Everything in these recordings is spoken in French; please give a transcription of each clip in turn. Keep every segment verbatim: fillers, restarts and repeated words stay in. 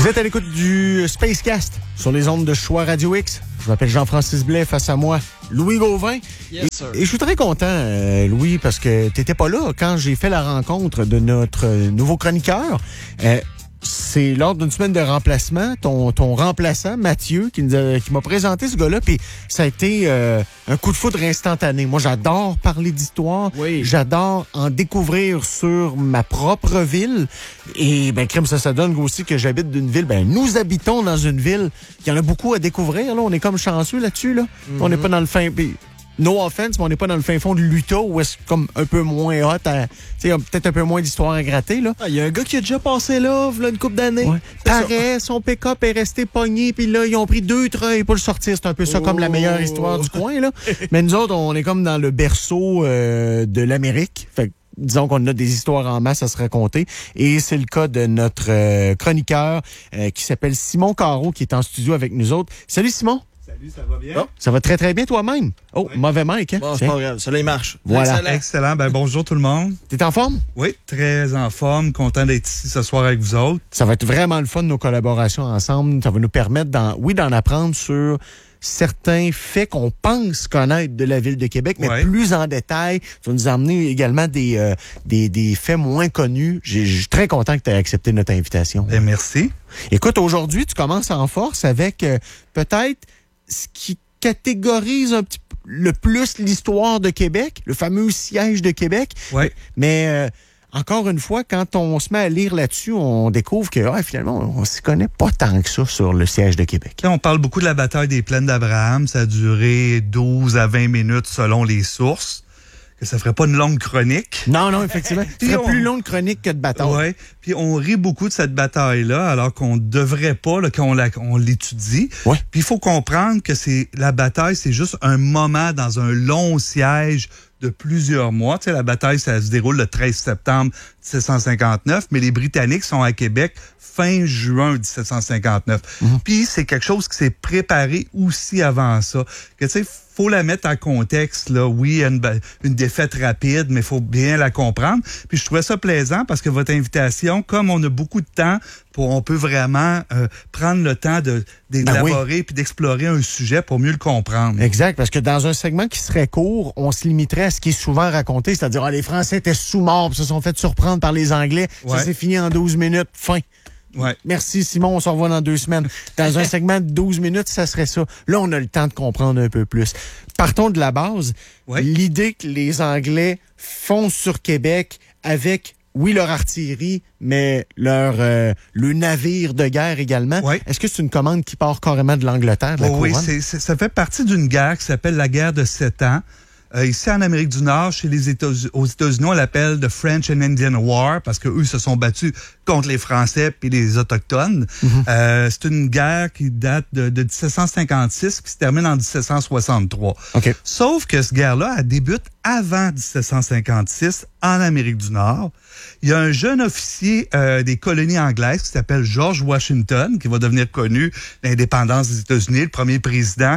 Vous êtes à l'écoute du Spacecast sur les ondes de Choix Radio X. Je m'appelle Jean-Francis Blais, face à moi, Louis Gauvin. Yes, et, sir. et je suis très content, euh, Louis, parce que t'étais pas là quand j'ai fait la rencontre de notre euh, nouveau chroniqueur. Euh, C'est lors d'une semaine de remplacement, ton, ton remplaçant, Mathieu, qui, nous a, qui m'a présenté ce gars-là, puis ça a été euh, un coup de foudre instantané. Moi, j'adore parler d'histoire, Oui. j'adore en découvrir sur ma propre ville. Et ben, crème, ça, ça donne aussi que j'habite d'une ville. Ben, nous habitons dans une ville qui en a beaucoup à découvrir. Là, on est comme chanceux là-dessus. Là. Mm-hmm. On n'est pas dans le fin... Puis, no offense, mais on n'est pas dans le fin fond de l'Utah où est-ce comme un peu moins hot, à, peut-être un peu moins d'histoire à gratter. Là. Il y a un gars qui a déjà passé là, il y a une couple d'années. Ouais. Pareil, son pick-up est resté pogné, puis là, ils ont pris deux treuils pour le sortir. C'est un peu ça, oh. comme la meilleure histoire du coin. Là. Mais nous autres, on est comme dans le berceau euh, de l'Amérique. Fait disons qu'on a des histoires en masse à se raconter. Et c'est le cas de notre euh, chroniqueur euh, qui s'appelle Simon Carreau, qui est en studio avec nous autres. Salut Simon! Salut, ça va bien? Oh, ça va très, très bien toi-même. Oh, oui. Mauvais mic, hein? Bon, c'est pas grave. Cela, il marche. Voilà. Excellent. Excellent. Ben, bonjour tout le monde. T'es en forme? Oui, très en forme. Content d'être ici ce soir avec vous autres. Ça va être vraiment le fun, nos collaborations ensemble. Ça va nous permettre, d'en, oui, d'en apprendre sur certains faits qu'on pense connaître de la Ville de Québec, mais ouais. plus en détail. Tu vas nous emmener également des, euh, des, des faits moins connus. Je suis très content que tu aies accepté notre invitation. Ben, merci. Écoute, aujourd'hui, tu commences en force avec euh, peut-être ce qui catégorise un petit peu le plus l'histoire de Québec, le fameux siège de Québec. Oui. Mais euh, encore une fois, quand on se met à lire là-dessus, on découvre que ouais, finalement, on ne s'y connaît pas tant que ça sur le siège de Québec. Là, on parle beaucoup de la bataille des plaines d'Abraham. Ça a duré douze à vingt minutes selon les sources. Que ça ferait pas une longue chronique. Non, non, effectivement. Ça ferait on... plus longue chronique que de bataille. Oui. Puis on rit beaucoup de cette bataille-là, alors qu'on devrait pas, là, qu'on la, on l'étudie. Ouais. Puis il faut comprendre que c'est la bataille, c'est juste un moment dans un long siège de plusieurs mois. Tu sais, la bataille, ça se déroule le treize septembre dix-sept cent cinquante-neuf, mais les Britanniques sont à Québec fin juin dix-sept cent cinquante-neuf. Mm-hmm. Puis c'est quelque chose qui s'est préparé aussi avant ça. Que tu sais, faut la mettre en contexte, là. Oui, une, une défaite rapide, mais il faut bien la comprendre. Puis je trouvais ça plaisant parce que votre invitation, comme on a beaucoup de temps, pour, on peut vraiment euh, prendre le temps de, d'élaborer ben oui. puis d'explorer un sujet pour mieux le comprendre. Exact, parce que dans un segment qui serait court, on se limiterait à ce qui est souvent raconté, c'est-à-dire ah, les Français étaient sous-morts, puis se sont fait surprendre par les Anglais. Ouais. Ça s'est fini en douze minutes, fin. Ouais. Merci Simon, on se revoit dans deux semaines. Dans un segment de douze minutes, ça serait ça. Là, on a le temps de comprendre un peu plus. Partons de la base. Ouais. L'idée que les Anglais foncent sur Québec avec, oui, leur artillerie, mais leur euh, le navire de guerre également. Ouais. Est-ce que c'est une commande qui part carrément de l'Angleterre, de la oh, couronne? Oui, c'est, c'est, ça fait partie d'une guerre qui s'appelle la guerre de Sept Ans. Euh, ici, en Amérique du Nord, chez les États, aux États-Unis, on l'appelle the French and Indian War parce que eux se sont battus contre les Français puis les Autochtones. Mm-hmm. Euh, c'est une guerre qui date de, de dix-sept cent cinquante-six qui se termine en dix-sept cent soixante-trois. Okay. Sauf que cette guerre-là, elle débute avant dix-sept cent cinquante-six en Amérique du Nord. Il y a un jeune officier euh, des colonies anglaises qui s'appelle George Washington, qui va devenir connu l'indépendance des États-Unis, le premier président,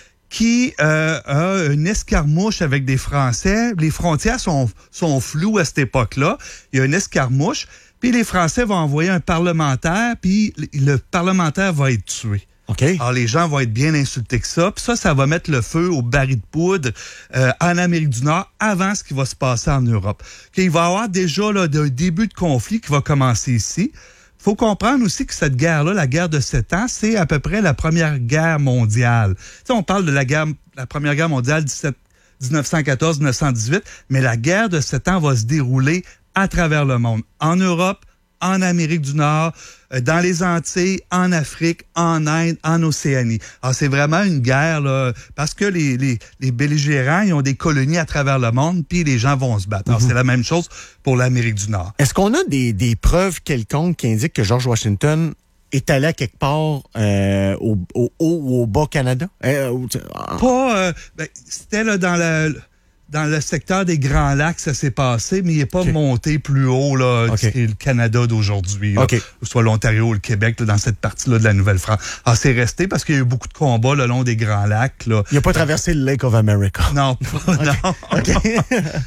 qui euh, a une escarmouche avec des Français. Les frontières sont, sont floues à cette époque-là. Il y a une escarmouche, puis les Français vont envoyer un parlementaire, puis le parlementaire va être tué. Okay. Alors, les gens vont être bien insultés que ça. Puis ça, ça va mettre le feu au baril de poudre euh, en Amérique du Nord avant ce qui va se passer en Europe. Okay, il va y avoir déjà là, un début de conflit qui va commencer ici. Il faut comprendre aussi que cette guerre-là, la guerre de Sept Ans, c'est à peu près la Première Guerre mondiale. Tu sais, on parle de la guerre, la Première Guerre mondiale dix-neuf cent quatorze dix-neuf cent dix-huit, mais la guerre de Sept Ans va se dérouler à travers le monde, en Europe, en Amérique du Nord, dans les Antilles, en Afrique, en Inde, en Océanie. Alors, c'est vraiment une guerre, là, parce que les, les, les belligérants, ils ont des colonies à travers le monde, puis les gens vont se battre. Alors, mm-hmm. c'est la même chose pour l'Amérique du Nord. Est-ce qu'on a des, des preuves quelconques qui indiquent que George Washington est allé à quelque part euh, au, au haut ou au bas Canada? Euh, Pas, euh, ben, c'était là dans la... dans le secteur des Grands Lacs, ça s'est passé, mais il n'est pas okay. monté plus haut, là, okay. que le Canada d'aujourd'hui, okay. soit l'Ontario ou le Québec, là, dans cette partie-là de la Nouvelle-France. Alors, c'est resté parce qu'il y a eu beaucoup de combats le long des Grands Lacs, là. Il n'a pas traversé le Lake of America. Non, pas, non. Okay.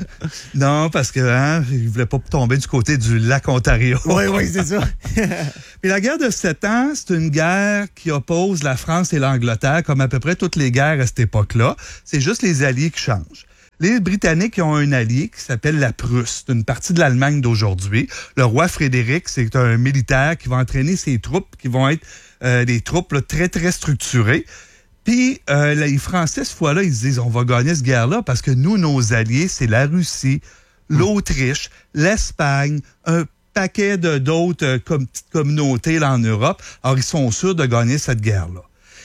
Non, parce que, hein, il voulait pas tomber du côté du lac Ontario. Oui, oui, c'est ça. Puis la guerre de Sept Ans, c'est une guerre qui oppose la France et l'Angleterre, comme à peu près toutes les guerres à cette époque-là. C'est juste les alliés qui changent. Les Britanniques ont un allié qui s'appelle la Prusse, c'est une partie de l'Allemagne d'aujourd'hui. Le roi Frédéric, c'est un militaire qui va entraîner ses troupes, qui vont être euh, des troupes là, très, très structurées. Puis euh, les Français, cette fois-là, ils se disent, on va gagner cette guerre-là parce que nous, nos alliés, c'est la Russie, l'Autriche, l'Espagne, un paquet de, d'autres euh, comme, petites communautés là, en Europe. Alors, ils sont sûrs de gagner cette guerre-là.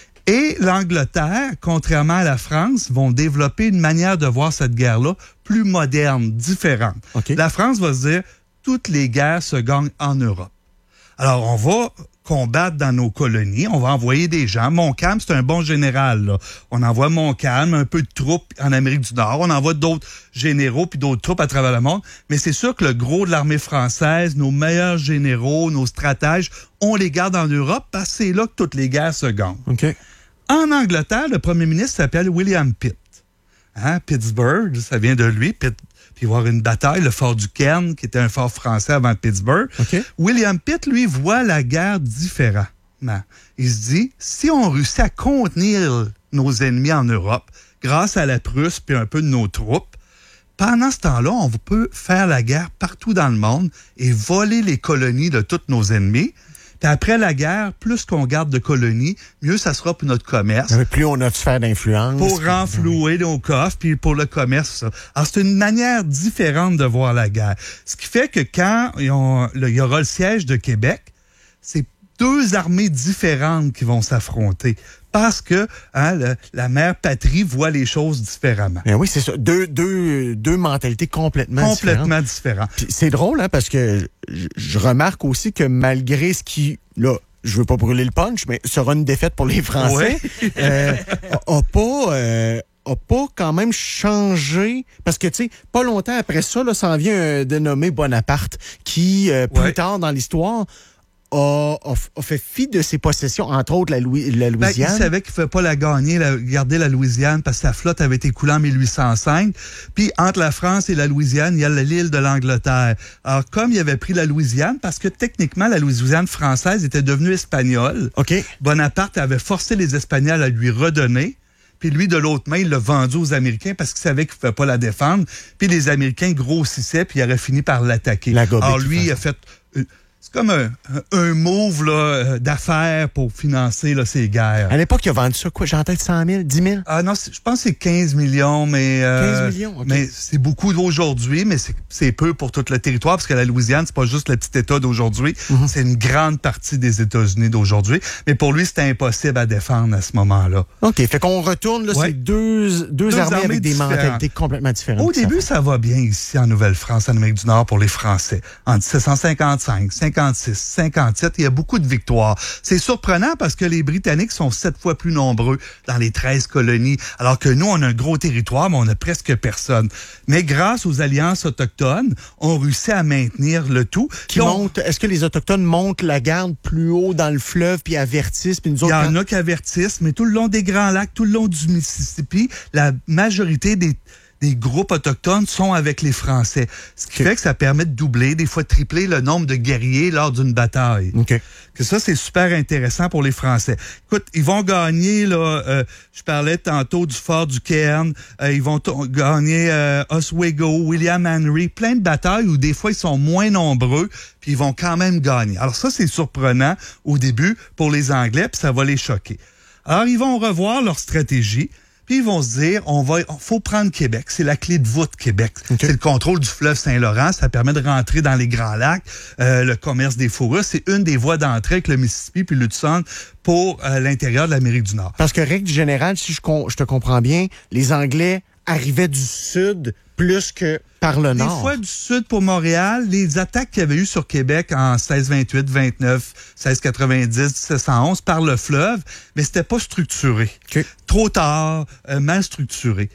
Et l'Angleterre, contrairement à la France, vont développer une manière de voir cette guerre-là plus moderne, différente. Okay. La France va se dire, toutes les guerres se gagnent en Europe. Alors, on va combattre dans nos colonies, on va envoyer des gens. Montcalm, c'est un bon général, là. On envoie Montcalm, un peu de troupes en Amérique du Nord, on envoie d'autres généraux puis d'autres troupes à travers le monde. Mais c'est sûr que le gros de l'armée française, nos meilleurs généraux, nos stratèges, on les garde en Europe parce que c'est là que toutes les guerres se gagnent. Okay. En Angleterre, le premier ministre s'appelle William Pitt. Hein? Pittsburgh, ça vient de lui. Pitt. Puis il va y avoir une bataille, le fort du Cairn, qui était un fort français avant Pittsburgh. Okay. William Pitt, lui, voit la guerre différemment. Il se dit, si on réussit à contenir nos ennemis en Europe, grâce à la Prusse puis un peu de nos troupes, pendant ce temps-là, on peut faire la guerre partout dans le monde et voler les colonies de tous nos ennemis. Puis après la guerre, plus qu'on garde de colonies, mieux ça sera pour notre commerce. Mais plus on a de sphère d'influence. Pour renflouer nos coffres, puis pour le commerce, ça. Alors, c'est une manière différente de voir la guerre. Ce qui fait que quand il y aura le siège de Québec, c'est deux armées différentes qui vont s'affronter. Parce que hein, le, la mère patrie voit les choses différemment. Ben oui, c'est ça. Deux, deux, deux mentalités complètement, complètement différentes. différentes. Puis c'est drôle, hein, parce que je, je remarque aussi que malgré ce qui, là, je veux pas brûler le punch, mais sera une défaite pour les Français, oui. euh, a, a pas... Euh, a pas quand même changé, parce que, tu sais, pas longtemps après ça, là, s'en vient un dénommé Bonaparte, qui, euh, plus ouais. tard dans l'histoire, A, a, a fait fi de ses possessions, entre autres la, Louis, la Louisiane. Ben, il savait qu'il ne fallait pas la gagner, la, garder la Louisiane, parce que sa flotte avait été coulée en mille huit cent cinq. Puis entre la France et la Louisiane, il y a l'île de l'Angleterre. Alors, comme il avait pris la Louisiane, parce que techniquement, la Louisiane française était devenue espagnole, okay. Bonaparte avait forcé les Espagnols à lui redonner. Puis lui, de l'autre main, il l'a vendu aux Américains parce qu'il savait qu'il ne pouvait pas la défendre. Puis les Américains grossissaient, puis il aurait fini par l'attaquer. Alors lui, il a fait... Euh, c'est comme un, un move là, d'affaires pour financer là, ces guerres. À l'époque, il a vendu ça, quoi? J'ai en tête cent mille, dix mille? Ah non, je pense que c'est quinze millions, mais... Euh, quinze millions, OK. Mais c'est beaucoup d'aujourd'hui, mais c'est, c'est peu pour tout le territoire, parce que la Louisiane, c'est pas juste le petit État d'aujourd'hui, mm-hmm. c'est une grande partie des États-Unis d'aujourd'hui. Mais pour lui, c'était impossible à défendre à ce moment-là. OK, fait qu'on retourne, là, ouais. c'est deux, deux, deux armées, armées avec différentes. Des mentalités complètement différentes. Au début, ça va bien ici, en Nouvelle-France, en Amérique du Nord, pour les Français. En dix-sept cent cinquante-cinq, cinquante-six, cinquante-sept, il y a beaucoup de victoires. C'est surprenant parce que les Britanniques sont sept fois plus nombreux dans les treize colonies, alors que nous, on a un gros territoire, mais on a presque personne. Mais grâce aux alliances autochtones, on réussit à maintenir le tout. Qui on... monte, est-ce que les Autochtones montent la garde plus haut dans le fleuve puis avertissent? Puis nous autres, il y en quand... a qui avertissent, mais tout le long des Grands Lacs, tout le long du Mississippi, la majorité des des groupes autochtones sont avec les Français. Ce qui okay. fait que ça permet de doubler, des fois de tripler le nombre de guerriers lors d'une bataille. Okay. Que ça, c'est super intéressant pour les Français. Écoute, ils vont gagner, là, euh, je parlais tantôt du fort du Cairn, euh, ils vont t- gagner euh, Oswego, William Henry, plein de batailles où des fois ils sont moins nombreux, puis ils vont quand même gagner. Alors ça, c'est surprenant au début pour les Anglais, puis ça va les choquer. Alors, ils vont revoir leur stratégie. Puis ils vont se dire, on va, faut prendre Québec. C'est la clé de voûte, Québec. Okay. C'est le contrôle du fleuve Saint-Laurent. Ça permet de rentrer dans les Grands Lacs. Euh, le commerce des fourrures, c'est une des voies d'entrée avec le Mississippi puis l'Hudson pour euh, l'intérieur de l'Amérique du Nord. Parce que, règle générale, si je, con, je te comprends bien, les Anglais arrivaient du sud plus que par le nord. Des fois du sud pour Montréal. Les attaques qu'il y avait eu sur Québec en seize vingt-huit, vingt-neuf, seize quatre-vingt-dix, dix-sept cent onze par le fleuve, mais c'était pas structuré. Okay. Trop tard, euh, mal structuré.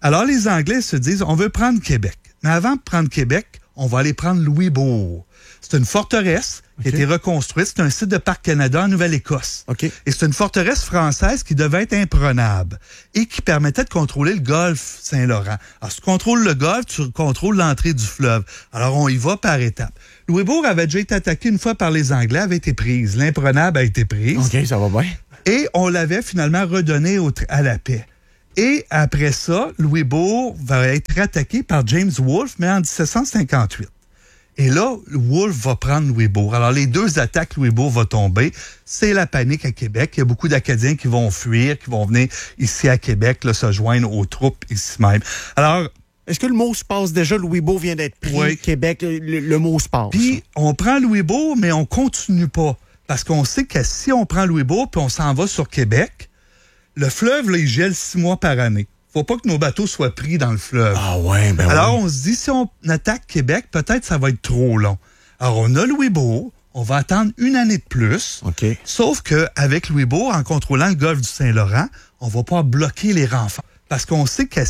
Alors, les Anglais se disent, on veut prendre Québec. Mais avant de prendre Québec, on va aller prendre Louisbourg. C'est une forteresse qui Okay. a été reconstruite. C'est un site de Parc Canada en Nouvelle-Écosse. OK. Et c'est une forteresse française qui devait être imprenable et qui permettait de contrôler le golfe Saint-Laurent. Alors, si tu contrôles le golfe, tu contrôles l'entrée du fleuve. Alors, on y va par étapes. Louisbourg avait déjà été attaqué une fois par les Anglais, avait été prise. L'imprenable a été prise. OK, ça va bien. Et on l'avait finalement redonné au, à la paix. Et après ça, Louisbourg va être attaqué par James Wolfe, mais en dix-sept cent cinquante-huit. Et là, Wolfe va prendre Louisbourg. Alors, les deux attaques, Louisbourg va tomber. C'est la panique à Québec. Il y a beaucoup d'Acadiens qui vont fuir, qui vont venir ici à Québec, là, se joindre aux troupes ici même. Alors, est-ce que le mot se passe déjà? Louisbourg vient d'être pris. Oui. Québec, le, le mot se passe. puis, on prend Louisbourg, mais on continue pas. Parce qu'on sait que si on prend Louisbourg puis on s'en va sur Québec, le fleuve, là, il gèle six mois par année. Faut pas que nos bateaux soient pris dans le fleuve. Ah ouais, ben Alors, oui. on se dit, si on attaque Québec, peut-être ça va être trop long. Alors, on a Louisbourg, on va attendre une année de plus. OK. Sauf qu'avec Louisbourg, en contrôlant le golfe du Saint-Laurent, on va pas bloquer les renforts. Parce qu'on sait que